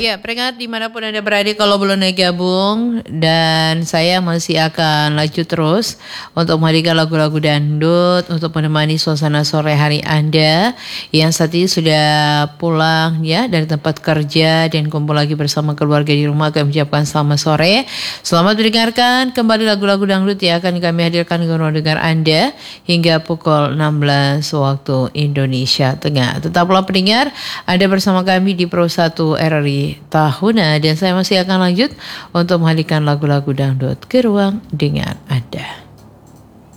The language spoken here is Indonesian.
Ya, peringat dimanapun Anda berada kalau belum naik gabung, dan saya masih akan lanjut terus untuk menghadirkan lagu-lagu dangdut untuk menemani suasana sore hari Anda yang saat ini sudah pulang ya dari tempat kerja dan kumpul lagi bersama keluarga di rumah. Kami ucapkan selamat sore. Selamat mendengarkan kembali lagu-lagu dangdut yang akan kami hadirkan ke ruang dengar Anda hingga pukul 16 waktu Indonesia Tengah. Tetaplah pendengar, Anda bersama kami di Pro 1 RRI Tahuna, dan saya masih akan lanjut untuk menghadirkan lagu-lagu dangdut ke ruang dengar Anda.